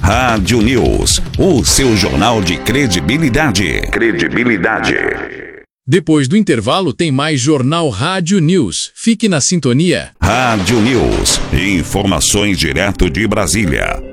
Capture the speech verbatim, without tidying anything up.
Rádio News, o seu jornal de credibilidade. Credibilidade. Depois do intervalo tem mais Jornal Rádio News. Fique na sintonia. Rádio News, informações direto de Brasília.